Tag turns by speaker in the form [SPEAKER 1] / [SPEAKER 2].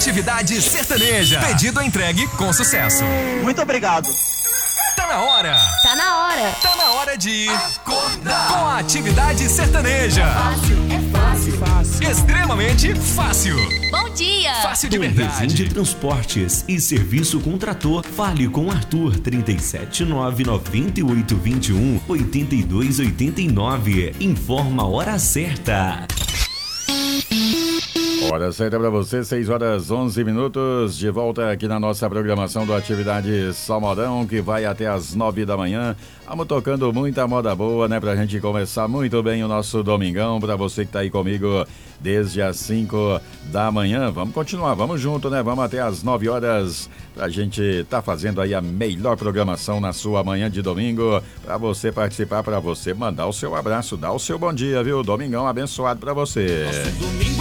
[SPEAKER 1] Atividade Sertaneja. Pedido entregue com sucesso.
[SPEAKER 2] Muito obrigado.
[SPEAKER 1] Tá na hora.
[SPEAKER 3] Tá na hora.
[SPEAKER 1] Tá na hora de acordar com a Atividade Sertaneja.
[SPEAKER 3] Fácil.
[SPEAKER 1] Extremamente fácil.
[SPEAKER 3] Bom dia.
[SPEAKER 1] Fácil de
[SPEAKER 4] Dom
[SPEAKER 1] verdade.
[SPEAKER 4] Resende Transportes e Serviço com Trator. Fale com Arthur 37998218289. Informa a hora certa.
[SPEAKER 5] Hora certa para você, 6h11, de volta aqui na nossa programação do Atividade Salmodão, que vai até as 9 da manhã. Vamos tocando muita moda boa, né? Pra gente começar muito bem o nosso domingão, pra você que tá aí comigo desde as 5 da manhã. Vamos continuar, vamos junto, né? Vamos até as 9 horas pra gente tá fazendo aí a melhor programação na sua manhã de domingo, pra você participar, pra você mandar o seu abraço, dar o seu bom dia, viu? Domingão abençoado pra você.
[SPEAKER 1] Nosso domingo